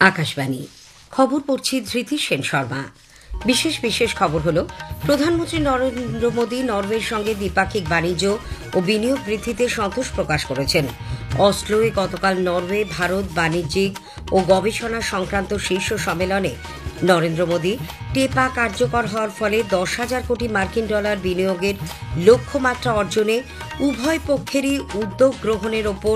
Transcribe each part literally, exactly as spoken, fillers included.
আকাশবাণী খবর পড়ছি ধৃতি সেন শর্মা। বিশেষ বিশেষ খবর হল, প্রধানমন্ত্রী নরেন্দ্র মোদী নরওয়ের সঙ্গে দ্বিপাক্ষিক বাণিজ্য ও বিনিয়োগ বৃদ্ধিতে সন্তোষ প্রকাশ করেছেন। অসলোয় গতকাল নরওয়ে ভারত বাণিজ্যিক ও গবেষণা সংক্রান্ত শীর্ষ সম্মেলনে নরেন্দ্র মোদী টেপা কার্যকর হওয়ার ফলে দশ হাজার কোটি মার্কিন ডলার বিনিয়োগের লক্ষ্যমাত্রা অর্জনে উভয় পক্ষেরই উদ্যোগ গ্রহণের ওপর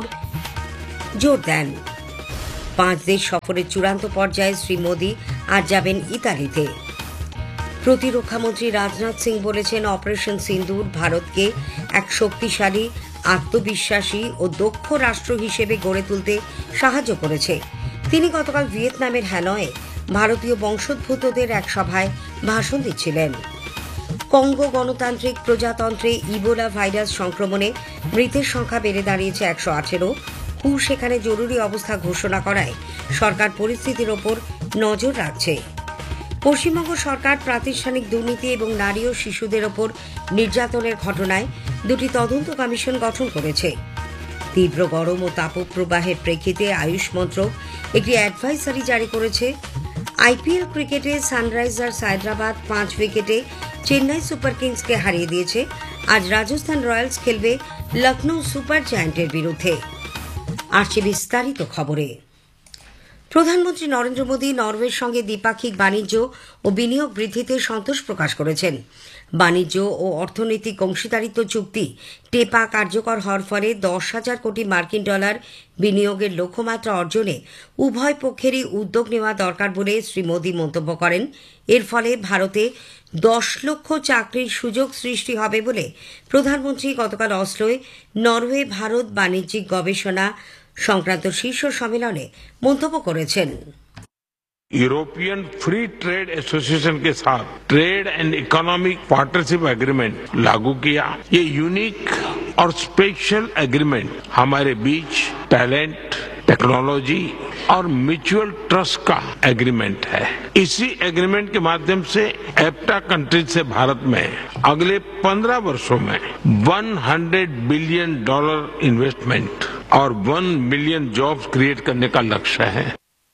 জোর দেন। পাঁচ দেশ সফরের চূড়ান্ত পর্যায়ে শ্রী মোদী আজ যাবেন ইতালিতে। প্রতিরক্ষামন্ত্রী রাজনাথ সিং বলেছেন, অপারেশন সিন্দুর ভারতকে এক শক্তিশালী, আত্মবিশ্বাসী ও দক্ষ রাষ্ট্র হিসেবে গড়ে তুলতে সাহায্য করেছে। তিনি গতকাল ভিয়েতনামের হ্যানয়ে ভারতীয় বংশোদ্ভূতদের এক সভায় ভাষণ দিচ্ছিলেন। কঙ্গো গণতান্ত্রিক প্রজাতন্ত্রে ইবোলা ভাইরাস সংক্রমণে মৃতের সংখ্যা বেড়ে দাঁড়িয়েছে একশো আঠেরো। হু সেখানে জরুরি অবস্থা ঘোষণা করায় সরকার পরিস্থিতির ওপর নজর রাখছে। পশ্চিমবঙ্গ সরকার প্রাতিষ্ঠানিক দুর্নীতি এবং নারী ও শিশুদের ওপর নির্যাতনের ঘটনায় দুটি তদন্ত কমিশন গঠন করেছে। তীব্র গরম ও তাপপ্রবাহের প্রেক্ষিতে আয়ুষ মন্ত্রক একটি অ্যাডভাইসারি জারি করেছে। আইপিএল ক্রিকেটে সানরাইজার্স হায়দ্রাবাদ পাঁচ উইকেটে চেন্নাই সুপার কিংসকে হারিয়ে দিয়েছে। আজ রাজস্থান রয়্যালস খেলবে লখনৌ সুপার জায়ান্টের বিরুদ্ধে। আসছে বিস্তারিত খবরে। প্রধানমন্ত্রী নরেন্দ্র মোদী নরওয়ের সঙ্গে দ্বিপাক্ষিক বাণিজ্য ও বিনিয়োগ বৃদ্ধিতে সন্তোষ প্রকাশ করেছেন। বাণিজ্য ও অর্থনৈতিক অংশীদারিত্ব চুক্তি টেপা কার্যকর হওয়ার ফলে দশ হাজার কোটি মার্কিন ডলার বিনিয়োগের লক্ষ্যমাত্রা অর্জনে উভয় পক্ষেরই উদ্যোগ নেওয়া দরকার বলে শ্রী মোদী মন্তব্য করেন। এর ফলে ভারতে দশ লক্ষ চাকরির সুযোগ সৃষ্টি হবে বলে প্রধানমন্ত্রী গতকাল অসলোয় নরওয়ে ভারত বাণিজ্যিক গবেষণা সংক্রান্ত শীর্ষ সম্মেলনে মন্তব্য করেছেন। यूरोपियन फ्री ट्रेड एसोसिएशन के साथ trade and economic partnership agreement लागू किया। ये यूनिक और स्पेशल एग्रीमेंट हमारे बीच टैलेंट, टेक्नोलॉजी और म्यूचुअल ट्रस्ट का एग्रीमेंट है। इसी एग्रीमेंट के माध्यम से एप्टा कंट्रीज से भारत में अगले पंद्रह वर्षों में सौ बिलियन डॉलर इन्वेस्टमेंट और वन मिलियन जॉब्स क्रिएट करने का लक्ष्य है।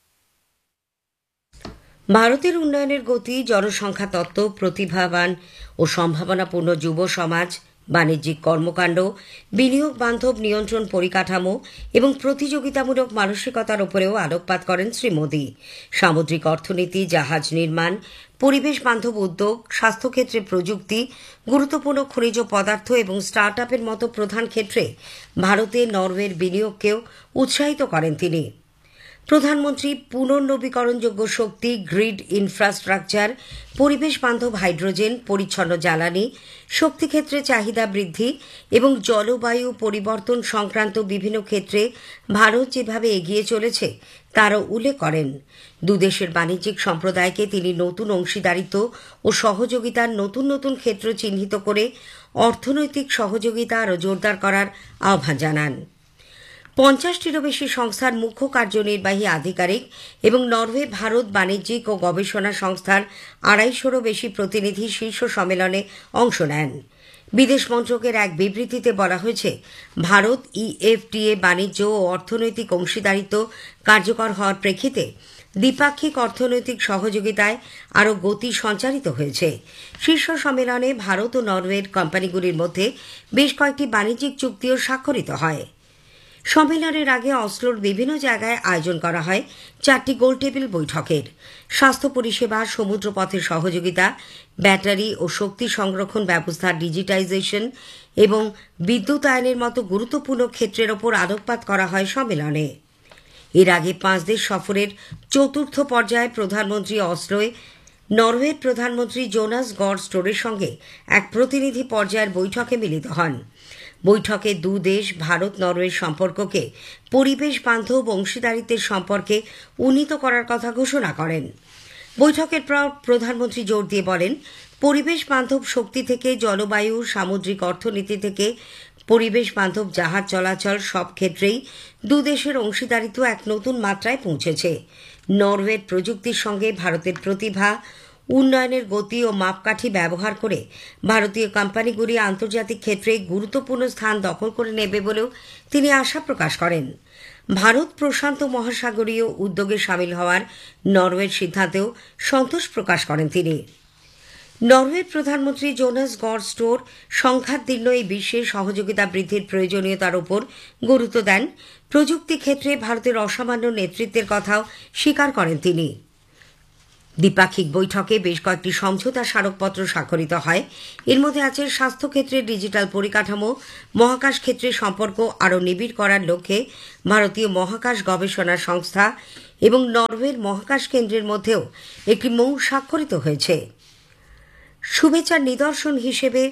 ভারতের উন্নয়নের গতি, জনসংখ্যা তত্ত্ব, প্রতিভাবান ও সম্ভাবনাপূর্ণ যুব সমাজ, বাণিজ্যিক কর্মকাণ্ড, বিনিয়োগ বান্ধব নিয়ন্ত্রণ পরিকাঠামো এবং প্রতিযোগিতামূলক মানসিকতার উপরেও আলোকপাত করেন শ্রী মোদী। সামুদ্রিক অর্থনীতি, জাহাজ নির্মাণ, পরিবেশ বান্ধব উদ্যোগ, স্বাস্থ্যক্ষেত্রে প্রযুক্তি, গুরুত্বপূর্ণ খনিজ পদার্থ এবং স্টার্ট আপের মতো প্রধান ক্ষেত্রে ভারতে নরওয়ের বিনিয়োগকেও উৎসাহিত করেন তিনি। প্রধানমন্ত্রী পুনর্নবীকরণযোগ্য শক্তি, গ্রিড ইনফ্রাস্ট্রাকচার, পরিবেশ বান্ধব হাইড্রোজেন, পরিচ্ছন্ন জ্বালানি, শক্তিক্ষেত্রে চাহিদা বৃদ্ধি এবং জলবায়ু পরিবর্তন সংক্রান্ত বিভিন্ন ক্ষেত্রে ভারত যেভাবে এগিয়ে চলেছে তারও উল্লেখ করেন। দুদেশের বাণিজ্যিক সম্প্রদায়কে তিনি নতুন অংশীদারিত্ব ও সহযোগিতার নতুন নতুন ক্ষেত্র চিহ্নিত করে অর্থনৈতিক সহযোগিতা আরও জোরদার করার আহ্বান জানান। পঞ্চাশটিরও বেশি সংস্থার মুখ্য কার্যনির্বাহী আধিকারিক এবং নরওয়ে ভারত বাণিজ্যিক ও গবেষণা সংস্থার আড়াইশোরও বেশি প্রতিনিধি শীর্ষ সম্মেলনে অংশ নেন। বিদেশ মন্ত্রকের এক বিবৃতিতে বলা হয়েছে, ভারত ইএফটিএ বাণিজ্য ও অর্থনৈতিক অংশীদারিত্ব কার্যকর হওয়ার প্রেক্ষিতে দ্বিপাক্ষিক অর্থনৈতিক সহযোগিতায় আরও গতি সঞ্চারিত হয়েছে। শীর্ষ সম্মেলনে ভারত ও নরওয়ের কোম্পানিগুলির মধ্যে বেশ কয়েকটি বাণিজ্যিক চুক্তিও স্বাক্ষরিত হয়। সম্মেলনের আগে অসলোর বিভিন্ন জায়গায় আয়োজন করা হয় চারটি গোলটেবিল বৈঠকের। স্বাস্থ্য পরিষেবা, সমুদ্রপথের সহযোগিতা, ব্যাটারি ও শক্তি সংরক্ষণ ব্যবস্থার ডিজিটাইজেশন এবং বিদ্যুতায়নের মতো গুরুত্বপূর্ণ ক্ষেত্রের ওপর আলোকপাত করা হয় সম্মেলনে। এর আগে পাঁচ দেশ সফরের চতুর্থ পর্যায়ে প্রধানমন্ত্রী অসলোয় নরওয়ের প্রধানমন্ত্রী জোনাস গড স্টোরের সঙ্গে এক প্রতিনিধি পর্যায়ের বৈঠকে মিলিত হন। বৈঠকে দু দেশ ভারত নরওয়ের সম্পর্ককে পরিবেশ বান্ধব অংশীদারিত্বের সম্পর্কে উন্নীত করার কথা ঘোষণা করেন। বৈঠকের পর প্রধানমন্ত্রী জোর দিয়ে বলেন, পরিবেশ বান্ধব শক্তি থেকে জলবায়ু, সামুদ্রিক অর্থনীতি থেকে পরিবেশ বান্ধব জাহাজ চলাচল সব ক্ষেত্রেই দু দেশের অংশীদারিত্ব এক নতুন মাত্রায় পৌঁছেছে। নরওয়ের প্রযুক্তির সঙ্গে ভারতের প্রতিভা, উন্নয়নের গতি ও মাপকাঠি ব্যবহার করে ভারতীয় কোম্পানিগুলি আন্তর্জাতিক ক্ষেত্রে গুরুত্বপূর্ণ স্থান দখল করে নেবে বলেও তিনি আশা প্রকাশ করেন। ভারত প্রশান্ত মহাসাগরীয় উদ্যোগে সামিল হওয়ার নরওয়ের সিদ্ধান্তেও সন্তোষ প্রকাশ করেন তিনি। নরওয়ের প্রধানমন্ত্রী জোনাস গার স্টোর সংঘাতদীর্ণ এই বিশ্বে সহযোগিতা বৃদ্ধির প্রয়োজনীয়তার উপর গুরুত্ব দেন। প্রযুক্তি ক্ষেত্রে ভারতের অসামান্য নেতৃত্বের কথাও স্বীকার করেন তিনি। দ্বিপাক্ষিক বৈঠকে বেশ কয়েকটি সমঝোতা স্মারকপত্র স্বাক্ষরিত হয়। এর মধ্যে আছে স্বাস্থ্যক্ষেত্রে ডিজিটাল পরিকাঠামো, মহাকাশ ক্ষেত্রে সম্পর্ক আরও নিবিড় করার লক্ষ্যে ভারতীয় মহাকাশ গবেষণা সংস্থা এবং নরওয়ের মহাকাশ কেন্দ্রের মধ্যেও একটি মৌ স্বাক্ষরিত হয়েছে। শুভেচ্ছার নিদর্শন হিসেবে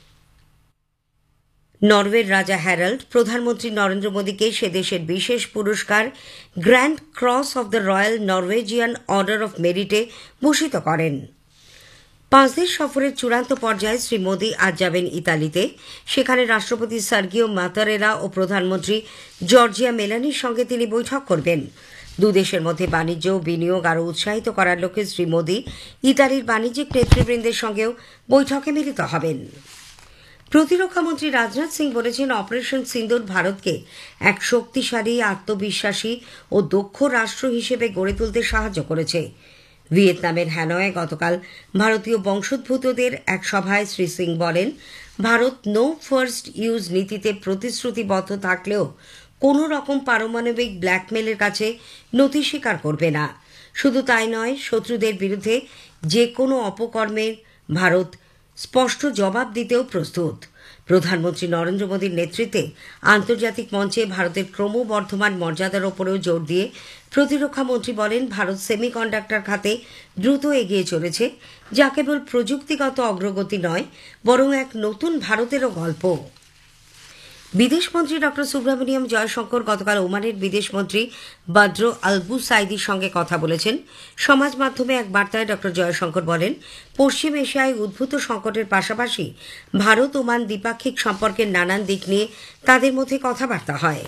নরওয়ের রাজা হ্যারাল্ড প্রধানমন্ত্রী নরেন্দ্র মোদীকে সে দেশের বিশেষ পুরস্কার grand cross of the royal Norwegian order of মেরিটে ভূষিত করেন। পাঁচ দেশ সফরের চূড়ান্ত পর্যায়ে শ্রী মোদী আজ যাবেন ইতালিতে। সেখানে রাষ্ট্রপতি সার্গিও মাতারেলা ও প্রধানমন্ত্রী জর্জিয়া মেলানির সঙ্গে তিনি বৈঠক করবেন। দুদেশের মধ্যে বাণিজ্য ও বিনিয়োগ আরও উৎসাহিত করার লক্ষ্যে শ্রী মোদী ইতালির বাণিজ্যিক নেতৃবৃন্দের সঙ্গেও বৈঠকে মিলিত হবেন। প্রতিরক্ষামন্ত্রী রাজনাথ সিং বলেছেন, অপারেশন সিন্দুর ভারতকে এক শক্তিশালী, আত্মবিশ্বাসী ও দক্ষ রাষ্ট্র হিসেবে গড়ে তুলতে সাহায্য করেছে। ভিয়েতনামের হ্যানয়ে গতকাল ভারতীয় বংশোদ্ভূতদের এক সভায় শ্রী সিং বলেন, ভারত নো ফার্স্ট ইউজ নীতিতে প্রতিশ্রুতিবদ্ধ থাকলেও কোনো রকম পারমাণবিক ব্ল্যাকমেলের কাছে নতি স্বীকার করবে না। শুধু তাই নয়, শত্রুদের বিরুদ্ধে যে কোনো অপকর্মের ভারত স্পষ্ট জবাব দিতেও প্রস্তুত। প্রধানমন্ত্রী নরেন্দ্র মোদীর নেতৃত্বে আন্তর্জাতিক মঞ্চে ভারতের ক্রমবর্ধমান মর্যাদার ওপরেও জোর দিয়ে প্রতিরক্ষামন্ত্রী বলেন, ভারত সেমিকন্ডাক্টর খাতে দ্রুত এগিয়ে চলেছে, যা কেবল প্রযুক্তিগত অগ্রগতি নয়, বরং এক নতুন ভারতেরও গল্প। বিদেশমন্ত্রী ডক্টর সুব্রমণিয়াম জয়শঙ্কর গতকাল ওমানের বিদেশমন্ত্রী বদ্র আলবুসাইদির সঙ্গে কথা বলেছেন। সমাজ মাধ্যমে এক বার্তায় ডক্টর জয়শঙ্কর বলেন, পশ্চিম এশিয়ায় উদ্ভূত সংকটের পাশাপাশি ভারত ওমান দ্বিপাক্ষিক সম্পর্কের নানান দিক নিয়ে তাদের মধ্যে কথাবার্তা হয়।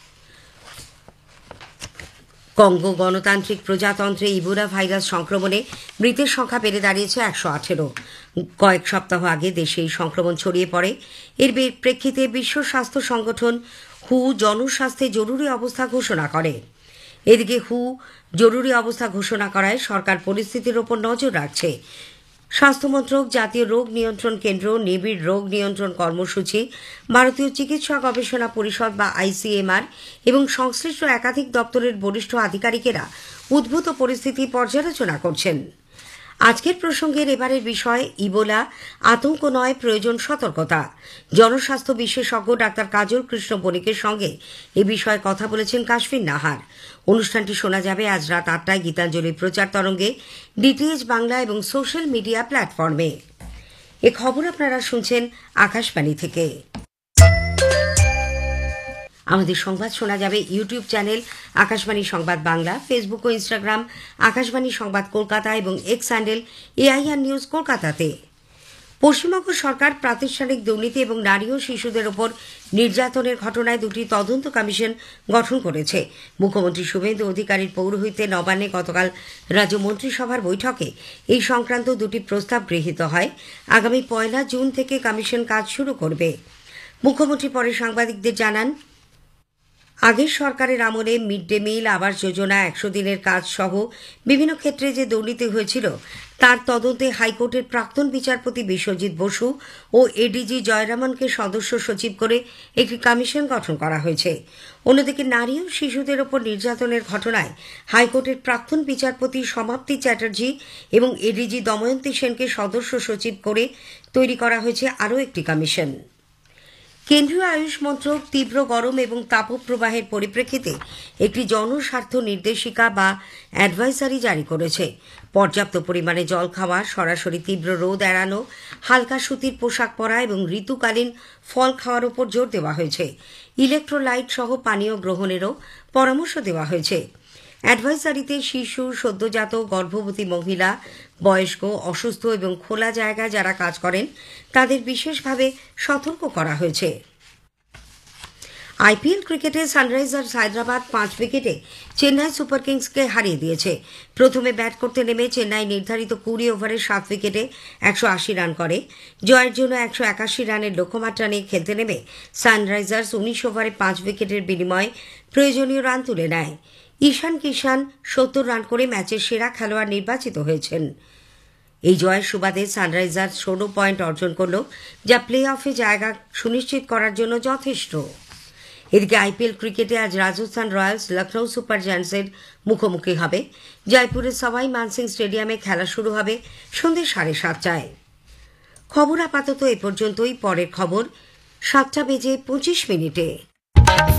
কঙ্গো গণতান্ত্রিক প্রজাতন্ত্রে ইবোলা ভাইরাস সংক্রমণে মৃতের সংখ্যা বেড়ে দাঁড়িয়েছে একশো আঠেরো। কয়েক সপ্তাহ আগে দেশে এই সংক্রমণ ছড়িয়ে পড়ে। এর প্রেক্ষিতে বিশ্ব স্বাস্থ্য সংগঠন হু জনস্বাস্থ্যে জরুরি অবস্থা ঘোষণা করে। এদিকে হু জরুরি অবস্থা ঘোষণা করায় সরকার পরিস্থিতির ওপর নজর রাখছে। স্বাস্থ্যমন্ত্রক, জাতীয় রোগ নিয়ন্ত্রণ কেন্দ্র, নিবিড় রোগ নিয়ন্ত্রণ কর্মসূচি, ভারতীয় চিকিৎসা গবেষণা পরিষদ বা আইসিএমআর এবং সংশ্লিষ্ট একাধিক দপ্তরের বরিষ্ঠ আধিকারিকেরা উদ্ভূত পরিস্থিতি পর্যালোচনা করছেন। আজকের প্রসঙ্গের এবারের বিষয় ইবোলা, আতঙ্ক নয়, প্রয়োজন সতর্কতা। জনস্বাস্থ্য বিশেষজ্ঞ ডাক্তার কাজল কৃষ্ণ বণিকের সঙ্গে এ বিষয়ে কথা বলেছেন কাশফিন নাহার। অনুষ্ঠানটি শোনা যাবে আজ রাত আটটায় গীতাঞ্জলি প্রচার তরঙ্গে, ডিটিএইচ বাংলা এবং সোশ্যাল মিডিয়া প্ল্যাটফর্মে। এ খবর আপনারা শুনছেন আকাশবাণী থেকে। আমাদের সংবাদ শোনা যাবে ইউটিউব চ্যানেল আকাশবাণী সংবাদ বাংলা, ফেসবুক ও ইনস্টাগ্রাম আকাশবাণী সংবাদ কলকাতা এবং এক্স হ্যান্ডেল এআইআর নিউজ কলকাতাতে। পশ্চিমবঙ্গ সরকার প্রাতিষ্ঠানিক দুর্নীতি এবং নারী ও শিশুদের ওপর নির্যাতনের ঘটনায় দুটি তদন্ত কমিশন গঠন করেছে। মুখ্যমন্ত্রী শুভেন্দু অধিকারীর পৌরোহিত্যে নবান্নে গতকাল রাজ্য মন্ত্রিসভার বৈঠকে এই সংক্রান্ত দুটি প্রস্তাব গৃহীত হয়। আগামী পয়লা জুন থেকে কমিশন কাজ শুরু করবে। মুখ্যমন্ত্রী পরে সাংবাদিকদের জানান, আগের সরকারের আমলে mid day meal, Awas Yojana, একশো দিনের কাজ সহ বিভিন্ন ক্ষেত্রে যে দুর্নীতি হয়েছিল তার তদন্তে হাইকোর্টের প্রাক্তন বিচারপতি বিশ্বজিৎ বসু ও এডিজি জয়রামনকে সদস্য সচিব করে একটি কমিশন গঠন করা হয়েছে। অন্যদিকে নারী ও শিশুদের ওপর নির্যাতনের ঘটনায় হাইকোর্টের প্রাক্তন বিচারপতি সমাপ্তি চ্যাটার্জি এবং এডিজি দময়ন্তী সেনকে সদস্য সচিব করে তৈরি করা হয়েছে আরও একটি কমিশন। কেন্দ্রীয় আয়ুষ মন্ত্রক তীব্র গরম এবং তাপপ্রবাহের পরিপ্রেক্ষিতে একটি জনস্বার্থ নির্দেশিকা বা অ্যাডভাইজারি জারি করেছে। পর্যাপ্ত পরিমাণে জল খাওয়া, সরাসরি তীব্র রোদ এড়ানো, হালকা সুতির পোশাক পরা এবং ঋতুকালীন ফল খাওয়ার উপর জোর দেওয়া হয়েছে। ইলেকট্রোলাইট সহ পানীয় গ্রহণেরও পরামর্শ দেওয়া হয়েছে। অ্যাডভাইজারিতে শিশু, সদ্যজাত, গর্ভবতী মহিলা, বয়স্ক, অসুস্থ এবং খোলা জায়গায় যারা কাজ করেন তাদের বিশেষভাবে সতর্ক করা হয়েছে। আইপিএল ক্রিকেটে সানরাইজার্স হায়দ্রাবাদ পাঁচ উইকেটে চেন্নাই সুপার কিংসকে হারিয়ে দিয়েছে। প্রথমে ব্যাট করতে নেমে চেন্নাই নির্ধারিত কুড়ি ওভারে সাত উইকেটে একশো আশি রান করে। জয়ের জন্য একশো একাশি রানের লক্ষ্যমাত্রা নিয়ে খেলতে নেমে সানরাইজার্স উনিশ ওভারে পাঁচ উইকেটের বিনিময়ে প্রয়োজনীয় রান তুলে নেয়। ঈশান কিষান সত্তর রান করে ম্যাচের সেরা খেলোয়াড় নির্বাচিত হয়েছেন। এই জয়ের সুবাদে সানরাইজার্স ষোলো পয়েন্ট অর্জন করল, যা প্লে অফে জায়গা সুনিশ্চিত করার জন্য যথেষ্ট। এদিকে আইপিএল ক্রিকেটে আজ রাজস্থান রয়্যালস লখনৌ সুপার জায়ান্টসের মুখোমুখি হবে। জয়পুরের সবাই মানসিং স্টেডিয়ামে খেলা শুরু হবে সন্ধ্যে সাড়ে সাতটায়। খবর আপাতত এ পর্যন্তই। পরের খবর সাতটা বেজে পঁচিশ মিনিটে।